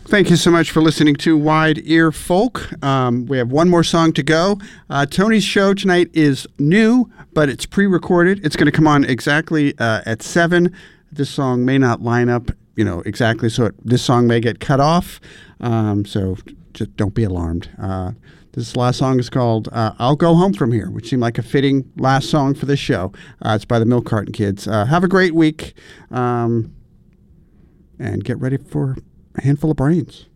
Thank you so much for listening to Wide Ear Folk. We have one more song to go. Tony's show tonight is new, but it's pre-recorded. It's going to come on exactly at 7. This song may not line up, exactly, so this song may get cut off. So just don't be alarmed. This last song is called I'll Go Home From Here, which seemed like a fitting last song for this show. It's by the Milk Carton Kids. Have a great week, and get ready for a handful of brains.